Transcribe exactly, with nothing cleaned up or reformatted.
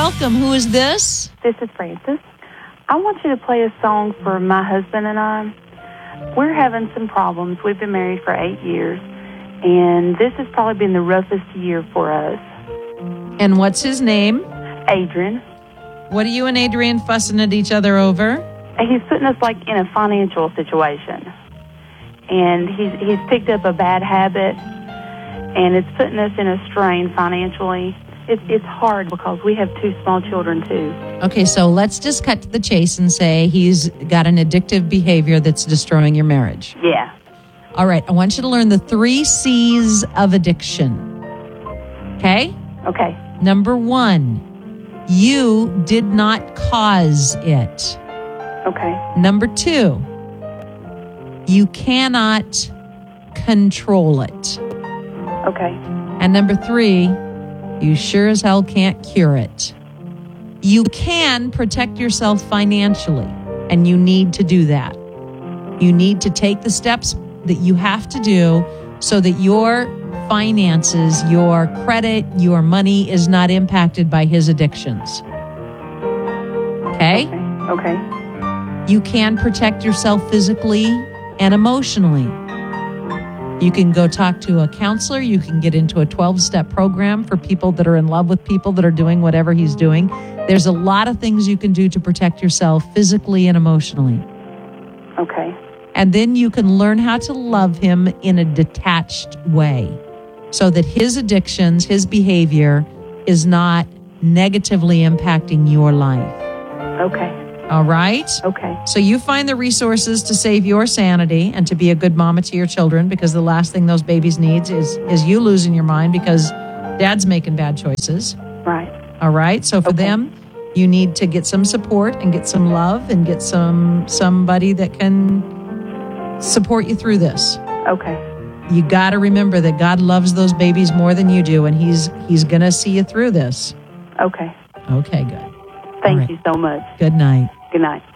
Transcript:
welcome. Who is this? This is Francis. I want you to play a song for my husband and I. We're having some problems. We've been married for eight years, and this has probably been the roughest year for us. And what's his name? Adrian. What are you and Adrian fussing at each other over? He's putting us like in a financial situation, and he's he's picked up a bad habit, and it's putting us in a strain financially. It's it's hard because we have two small children too. Okay, so let's just cut to the chase and say he's got an addictive behavior that's destroying your marriage. Yeah. All right, I want you to learn the three C's of addiction. Okay? Okay. Number one, you did not cause it. Okay. Number two, you cannot control it. Okay. And number three, you sure as hell can't cure it. You can protect yourself financially, and you need to do that. You need to take the steps that you have to do so that your finances, your credit, your money is not impacted by his addictions. Okay? Okay. Okay. You can protect yourself physically and emotionally. You can go talk to a counselor. You can get into a twelve-step program for people that are in love with people that are doing whatever he's doing. There's a lot of things you can do to protect yourself physically and emotionally. Okay. And then you can learn how to love him in a detached way so that his addictions, his behavior is not negatively impacting your life. Okay. All right? Okay. So you find the resources to save your sanity and to be a good mama to your children, because the last thing those babies need is, is you losing your mind because dad's making bad choices. Right. All right? So for Okay. them, you need to get some support and get some love and get some somebody that can support you through this. Okay. You got to remember that God loves those babies more than you do, and he's he's going to see you through this. Okay. Okay, good. Thank right. you so much. Good night. Good night.